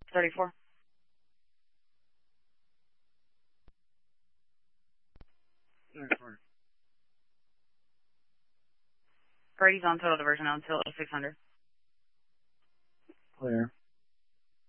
34. Brady's on total diversion until 600. Clear.